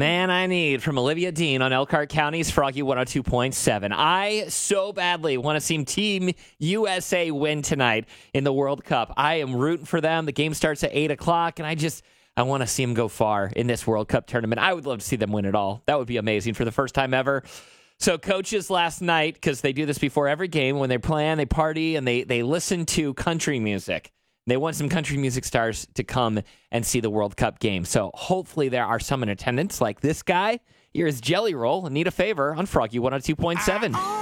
Man I Need from Olivia Dean on Elkhart County's Froggy 102.7. I so badly want to see Team USA win tonight in the World Cup. I am rooting for them. The game starts at 8 o'clock, and I want to see them go far in this World Cup tournament. I would love to see them win it all. That would be amazing for the first time ever. So coaches last night, because they do this before every game, when they plan, they party, and they listen to country music. They want some country music stars to come and see the World Cup game. So hopefully there are some in attendance like this guy. Here is Jelly Roll. Need a favor on Froggy 102.7.